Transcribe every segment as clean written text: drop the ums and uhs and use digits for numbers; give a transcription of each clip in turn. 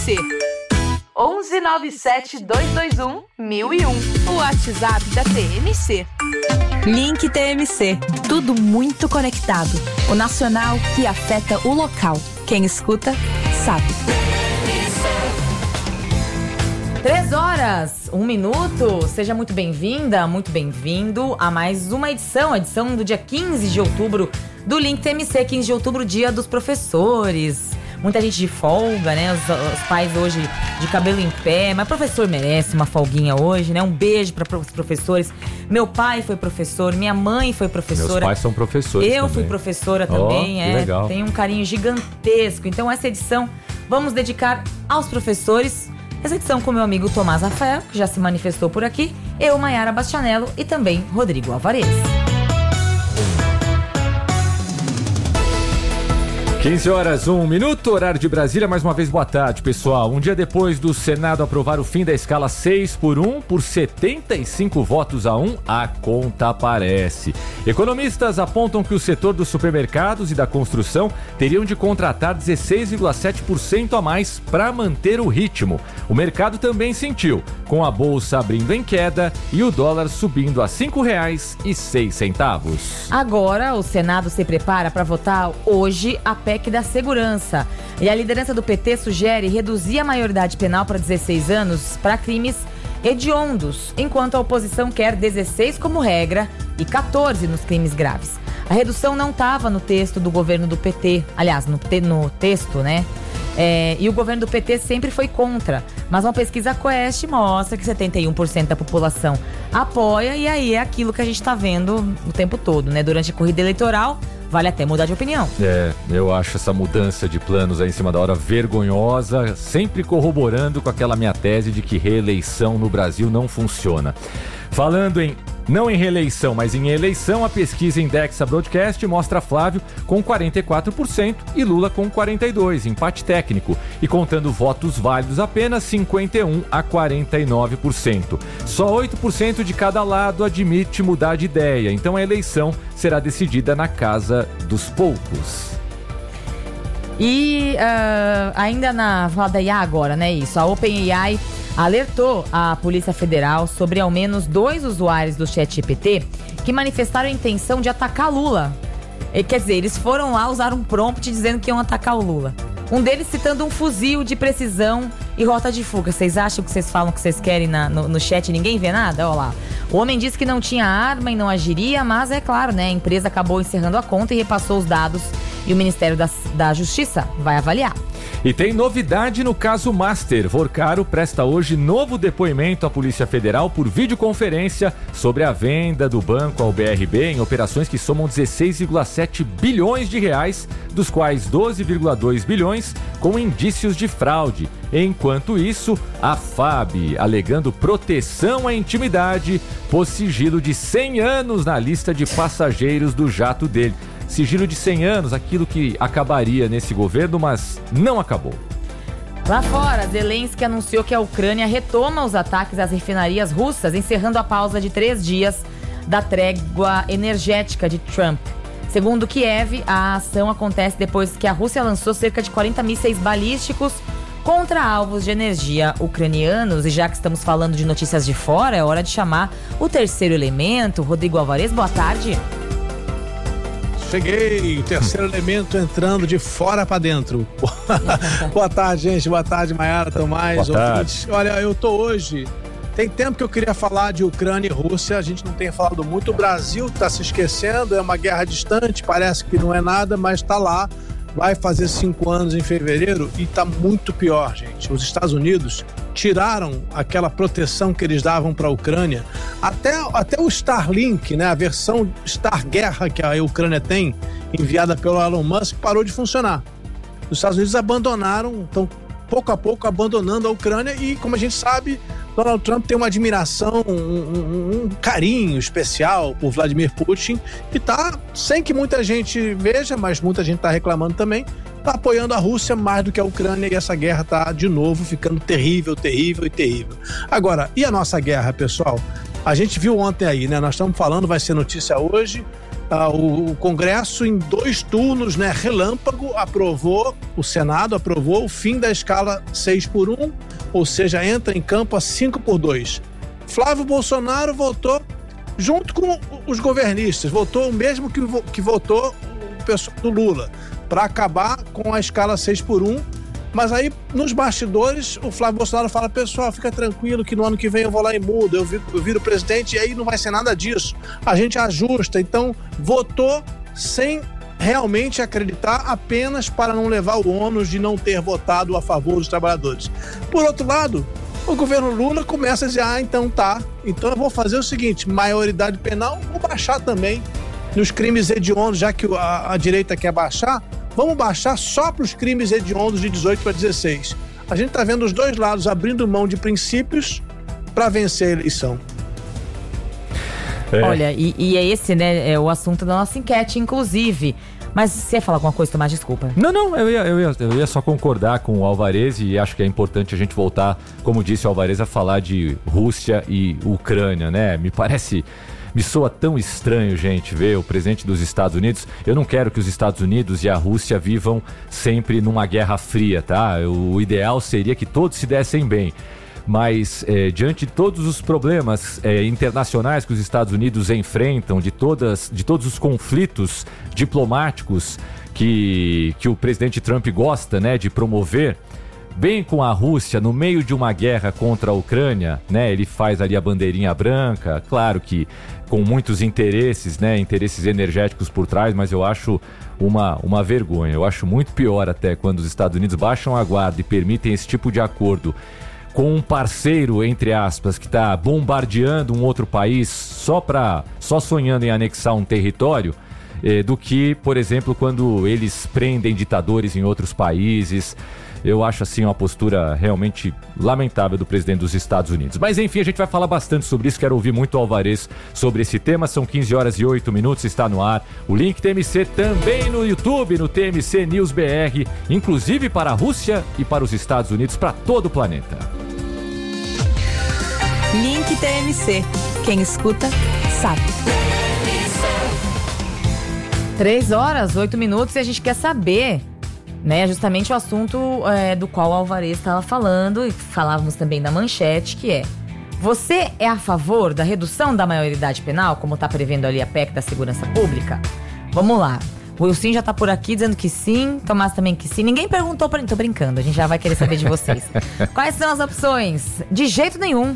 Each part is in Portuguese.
TMC. 1197-221-1001. O WhatsApp da TMC. Link TMC. Tudo muito conectado. O nacional que afeta o local. Quem escuta, sabe. 3 horas, 1 minuto. Seja muito bem-vinda, muito bem-vindo a mais uma edição do dia 15 de outubro do Link TMC. 15 de outubro, dia dos professores. Muita gente de folga, né? Os pais hoje de cabelo em pé. Mas professor merece uma folguinha hoje, né? Um beijo para os professores. Meu pai foi professor, minha mãe foi professora. Meus pais são professores Eu também. fui professora também, que legal. Tenho um carinho gigantesco. Então essa edição vamos dedicar aos professores. Essa edição com meu amigo Tomás Rafael, que já se manifestou por aqui. Eu, Maiara Bastianello e também Rodrigo Alvarez. 15 horas, 1 minuto, horário de Brasília. Mais uma vez, boa tarde, pessoal. Um dia depois do Senado aprovar o fim da escala 6x1, por 75 votos a 1, a conta aparece. Economistas apontam que o setor dos supermercados e da construção teriam de contratar 16,7% a mais para manter o ritmo. O mercado também sentiu, com a bolsa abrindo em queda e o dólar subindo a R$ 5,06. Agora, o Senado se prepara para votar hoje a PEC da segurança. E a liderança do PT sugere reduzir a maioridade penal para 16 anos para crimes hediondos, enquanto a oposição quer 16 como regra e 14 nos crimes graves. A redução não estava no texto do governo do PT, aliás, no texto, né? E o governo do PT sempre foi contra. Mas uma pesquisa Quest mostra que 71% da população apoia, e aí é aquilo que a gente está vendo o tempo todo, né? Durante a corrida eleitoral, vale até mudar de opinião. Eu acho essa mudança de planos aí em cima da hora vergonhosa, sempre corroborando com aquela minha tese de que reeleição no Brasil não funciona. Falando não em reeleição, mas em eleição, a pesquisa Indexa Broadcast mostra Flávio com 44% e Lula com 42%, empate técnico. E contando votos válidos, apenas 51% a 49%. Só 8% de cada lado admite mudar de ideia, então a eleição será decidida na casa dos poucos. E ainda na fala da IA agora, né? Isso, a OpenAI alertou a Polícia Federal sobre ao menos 2 usuários do ChatGPT que manifestaram a intenção de atacar Lula. Quer dizer, eles foram lá usar um prompt dizendo que iam atacar o Lula. Um deles citando um fuzil de precisão e rota de fuga. Vocês acham que vocês falam que vocês querem no chat e ninguém vê nada? Olha lá. O homem disse que não tinha arma e não agiria, mas é claro, né? A empresa acabou encerrando a conta e repassou os dados e o Ministério da Justiça vai avaliar. E tem novidade no caso Master. Vorcaro presta hoje novo depoimento à Polícia Federal por videoconferência sobre a venda do banco ao BRB em operações que somam 16,7 bilhões de reais, dos quais 12,2 bilhões com indícios de fraude. Enquanto isso, a FAB, alegando proteção à intimidade, pôs sigilo de 100 anos na lista de passageiros do jato dele. Sigilo de 100 anos, aquilo que acabaria nesse governo, mas não acabou. Lá fora, Zelensky anunciou que a Ucrânia retoma os ataques às refinarias russas, encerrando a pausa de 3 dias da trégua energética de Trump. Segundo Kiev, a ação acontece depois que a Rússia lançou cerca de 40 mísseis balísticos contra alvos de energia ucranianos. E já que estamos falando de notícias de fora, é hora de chamar o terceiro elemento. Rodrigo Alvarez, boa tarde. Cheguei, o terceiro elemento entrando de fora para dentro. Boa tarde, gente. Boa tarde, Maiara, Tomás. Boa tarde. Olha, eu tô hoje... Tem tempo que eu queria falar de Ucrânia e Rússia, a gente não tem falado muito. O Brasil está se esquecendo, é uma guerra distante, parece que não é nada, mas está lá. Vai fazer 5 anos em fevereiro e está muito pior, gente. Os Estados Unidos tiraram aquela proteção que eles davam para a Ucrânia. Até o Starlink, né, a versão Star Guerra que a Ucrânia tem, enviada pelo Elon Musk, parou de funcionar. Os Estados Unidos abandonaram, estão pouco a pouco abandonando a Ucrânia e, como a gente sabe, Donald Trump tem uma admiração, um carinho especial por Vladimir Putin e tá, sem que muita gente veja, mas muita gente tá reclamando também, tá apoiando a Rússia mais do que a Ucrânia e essa guerra tá de novo ficando terrível, terrível e terrível. Agora, e a nossa guerra, pessoal? A gente viu ontem aí, né? Nós estamos falando, vai ser notícia hoje, O Congresso, em 2 turnos, né, relâmpago, o Senado aprovou o fim da escala 6x1, ou seja, entra em campo a 5x2. Flávio Bolsonaro votou junto com os governistas, votou o mesmo que votou o pessoal do Lula, para acabar com a escala 6x1. Mas aí, nos bastidores, o Flávio Bolsonaro fala: pessoal, fica tranquilo que no ano que vem eu vou lá e mudo, eu viro presidente e aí não vai ser nada disso. A gente ajusta. Então, votou sem realmente acreditar, apenas para não levar o ônus de não ter votado a favor dos trabalhadores. Por outro lado, o governo Lula começa a dizer: então tá, então eu vou fazer o seguinte, maioridade penal, vou baixar também nos crimes hediondos, já que a direita quer baixar. Vamos baixar só para os crimes hediondos de 18 para 16. A gente está vendo os dois lados abrindo mão de princípios para vencer a eleição. Olha, e é esse, né, é o assunto da nossa enquete, inclusive. Mas você ia falar alguma coisa, Tomás? Desculpa. Não, eu ia só concordar com o Alvarez e acho que é importante a gente voltar, como disse o Alvarez, a falar de Rússia e Ucrânia, né? Me soa tão estranho, gente, ver o presidente dos Estados Unidos. Eu não quero que os Estados Unidos e a Rússia vivam sempre numa guerra fria, tá? O ideal seria que todos se dessem bem. Mas, diante de todos os problemas internacionais que os Estados Unidos enfrentam, de todos os conflitos diplomáticos que o presidente Trump gosta, né, de promover, bem com a Rússia, no meio de uma guerra contra a Ucrânia, né, ele faz ali a bandeirinha branca, claro que com muitos interesses, né, interesses energéticos por trás, mas eu acho uma vergonha. Eu acho muito pior até quando os Estados Unidos baixam a guarda e permitem esse tipo de acordo com um parceiro, entre aspas, que está bombardeando um outro país só sonhando em anexar um território, do que, por exemplo, quando eles prendem ditadores em outros países. Eu acho assim uma postura realmente lamentável do presidente dos Estados Unidos. Mas enfim, a gente vai falar bastante sobre isso. Quero ouvir muito o Alvarez sobre esse tema. São 15h08, está no ar o Link TMC também no YouTube, no TMC News BR, inclusive para a Rússia e para os Estados Unidos, para todo o planeta. Link TMC. Quem escuta, sabe. 3h08 e a gente quer saber, né, justamente o assunto do qual o Alvarez estava falando, e falávamos também da manchete, que é: você é a favor da redução da maioridade penal, como está prevendo ali a PEC da Segurança Pública? Vamos lá. O Wilson já tá por aqui dizendo que sim, Tomás também que sim. Ninguém perguntou pra mim, tô brincando, a gente já vai querer saber de vocês. Quais são as opções? De jeito nenhum.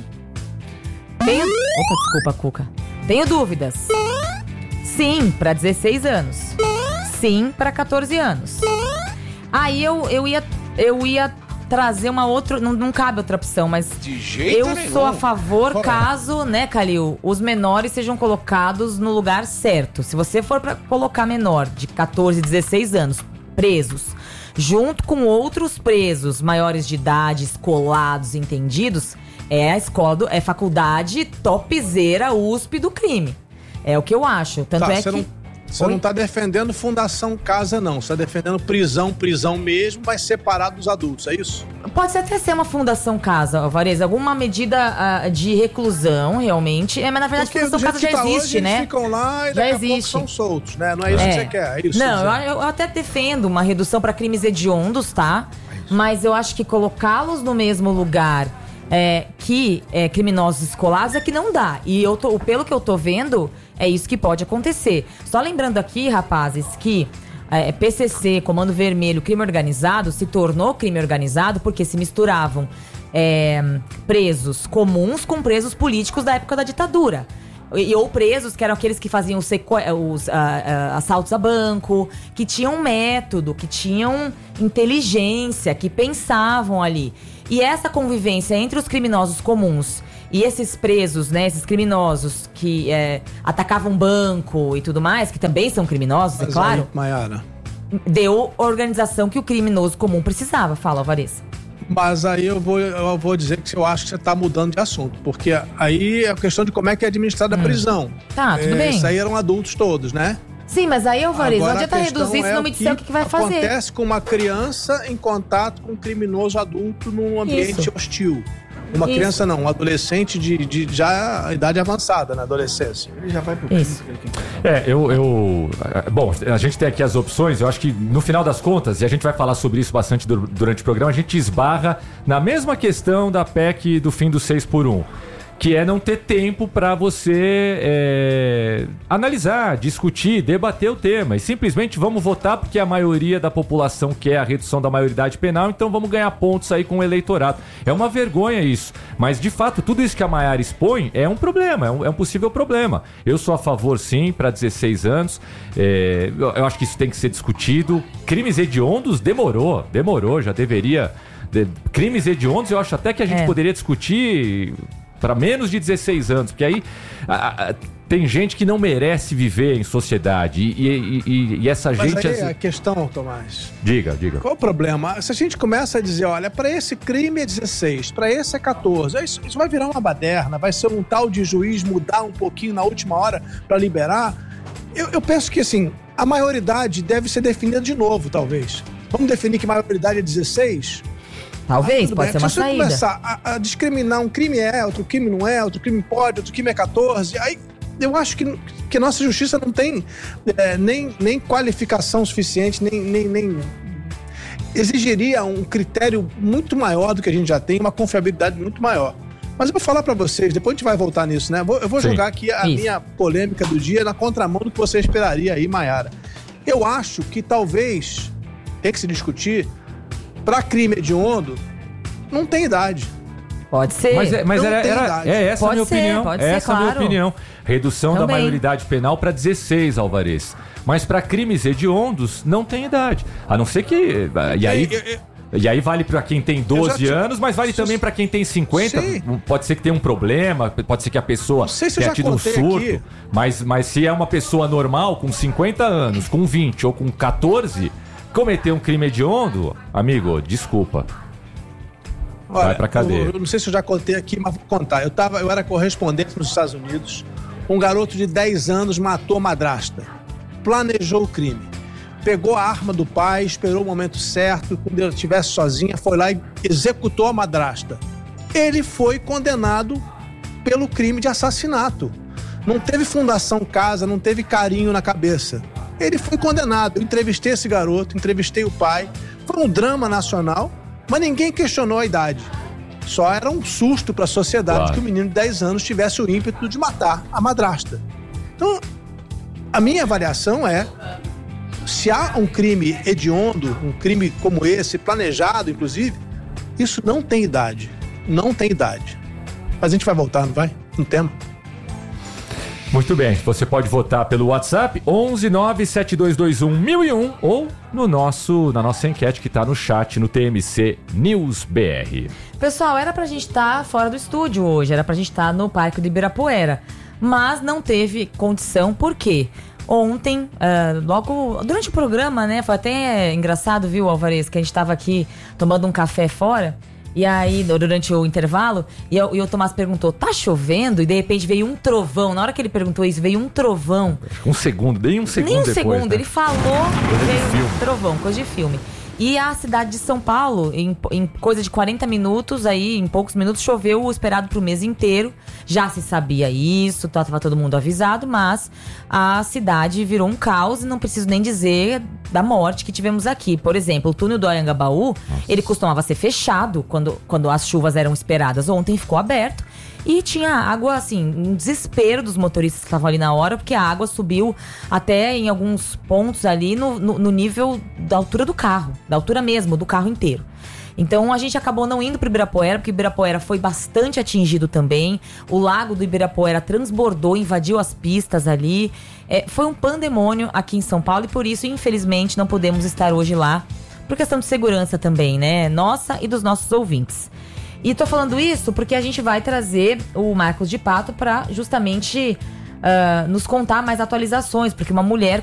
Opa, desculpa, Cuca. Tenho dúvidas. Sim, pra 16 anos. Sim, pra 14 anos. Aí eu ia trazer uma outra... Não cabe outra opção, mas... De jeito nenhum. Eu sou a favor caso, né, Calil, os menores sejam colocados no lugar certo. Se você for pra colocar menor de 14, 16 anos presos, junto com outros presos maiores de idade, escolados, entendidos, é a escola, é faculdade topzera USP do crime. É o que eu acho. Tanto é que... Você não está defendendo Fundação Casa, não. Você está defendendo prisão mesmo, mas separado dos adultos, é isso? Pode até ser uma Fundação Casa, Alvarez. Alguma medida de reclusão, realmente. Mas na verdade, porque Fundação Casa já existe, hoje, né? Eles ficam lá e daqui a pouco são soltos, né? Não é isso que você quer, é isso? Não, eu até defendo uma redução para crimes hediondos, tá? Mas eu acho que colocá-los no mesmo lugar que criminosos escolados é que não dá. E pelo que eu tô vendo, é isso que pode acontecer. Só lembrando aqui, rapazes, que PCC, Comando Vermelho, crime organizado, se tornou crime organizado porque se misturavam presos comuns com presos políticos da época da ditadura. Ou presos que eram aqueles que faziam os assaltos a banco, que tinham método, que tinham inteligência, que pensavam ali. E essa convivência entre os criminosos comuns e esses presos, né, esses criminosos que atacavam banco e tudo mais, que também são criminosos, é claro. Maiara, deu a organização que o criminoso comum precisava. Fala, Alvarez. Mas aí eu vou dizer que eu acho que você está mudando de assunto. Porque aí é a questão de como é que é administrada a prisão. Tá, tudo bem. Isso aí eram adultos todos, né? Sim, mas aí, Alvarez, não adianta reduzir se não me disser o que vai fazer. Acontece com uma criança em contato com um criminoso adulto num ambiente hostil. Uma criança não, um adolescente de já idade avançada, na adolescência. Ele já vai pro crime. Bom, a gente tem aqui as opções. Eu acho que no final das contas, e a gente vai falar sobre isso bastante durante o programa, a gente esbarra na mesma questão da PEC do fim do 6x1. Que é não ter tempo para você analisar, discutir, debater o tema. E simplesmente vamos votar porque a maioria da população quer a redução da maioridade penal, então vamos ganhar pontos aí com o eleitorado. É uma vergonha isso. Mas, de fato, tudo isso que a Maiara expõe é um problema, é um possível problema. Eu sou a favor, sim, para 16 anos. Eu acho que isso tem que ser discutido. Crimes hediondos demorou, já deveria. Crimes hediondos eu acho até que a gente poderia discutir para menos de 16 anos, porque aí tem gente que não merece viver em sociedade e essa gente... Mas aí a questão, Tomás... Diga. Qual o problema? Se a gente começa a dizer, olha, para esse crime é 16, para esse é 14, isso vai virar uma baderna, vai ser um tal de juiz mudar um pouquinho na última hora para liberar. Eu penso que, assim, a maioridade deve ser definida de novo, talvez. Vamos definir que maioridade é 16? Talvez, pode ser uma saída. Se você começar a discriminar, um crime outro crime não é, outro crime pode, outro crime é 14, aí eu acho que a nossa justiça não tem nem qualificação suficiente, nem exigiria um critério muito maior do que a gente já tem, uma confiabilidade muito maior. Mas eu vou falar pra vocês, depois a gente vai voltar nisso, né? Eu vou jogar aqui a minha polêmica do dia na contramão do que você esperaria aí, Maiara. Eu acho que talvez tem que se discutir. Para crime hediondo, não tem idade. Pode ser. Mas essa a minha opinião. Essa é a minha opinião. Redução da maioridade penal para 16, Alvarez. Mas para crimes hediondos, não tem idade. A não ser que... E aí vale para quem tem 12 anos, mas vale também para quem tem 50. Sim. Pode ser que tenha um problema, pode ser que a pessoa tenha tido um surto. Mas se é uma pessoa normal, com 50 anos, com 20 ou com 14... cometer um crime hediondo, amigo, desculpa. Olha, vai pra cadeia. Eu não sei se eu já contei aqui, mas vou contar. Eu era correspondente nos Estados Unidos. Um garoto de 10 anos matou a madrasta. Planejou o crime. Pegou a arma do pai, esperou o momento certo. Quando ele estivesse sozinha, foi lá e executou a madrasta. Ele foi condenado pelo crime de assassinato. Não teve fundação casa, não teve carinho na cabeça. Ele foi condenado. Eu entrevistei esse garoto, entrevistei o pai. Foi um drama nacional, mas ninguém questionou a idade. Só era um susto para a sociedade que o menino de 10 anos tivesse o ímpeto de matar a madrasta. Então, a minha avaliação é, se há um crime hediondo, um crime como esse, planejado inclusive, isso não tem idade. Não tem idade. Mas a gente vai voltar, não vai? No tema. Muito bem, você pode votar pelo WhatsApp 11972211001 ou na nossa enquete que está no chat no TMC News BR. Pessoal, era pra gente estar fora do estúdio hoje, era pra gente estar no Parque do Ibirapuera, mas não teve condição, por quê? Ontem, logo durante o programa, né, foi até engraçado, viu, Alvarez, que a gente tava aqui tomando um café fora. E aí, durante o intervalo, e o Tomás perguntou, tá chovendo? E de repente veio um trovão. Na hora que ele perguntou isso, veio um trovão. Um segundo, nem um segundo depois. Nem um segundo, né? Ele falou, veio um trovão, coisa de filme. E a cidade de São Paulo, em coisa de 40 minutos, aí em poucos minutos, choveu o esperado pro mês inteiro. Já se sabia isso, estava todo mundo avisado, mas a cidade virou um caos e não preciso nem dizer da morte que tivemos aqui. Por exemplo, o túnel do Anhangabaú, ele costumava ser fechado quando as chuvas eram esperadas. Ontem ficou aberto. E tinha água, assim, um desespero dos motoristas que estavam ali na hora, porque a água subiu até em alguns pontos ali no nível da altura do carro, da altura mesmo, do carro inteiro. Então a gente acabou não indo para o Ibirapuera, porque o Ibirapuera foi bastante atingido também. O lago do Ibirapuera transbordou, invadiu as pistas ali. Foi um pandemônio aqui em São Paulo e por isso, infelizmente, não podemos estar hoje lá, por questão de segurança também, né? Nossa e dos nossos ouvintes. E tô falando isso porque a gente vai trazer o Marcos de Pato para justamente nos contar mais atualizações, porque uma mulher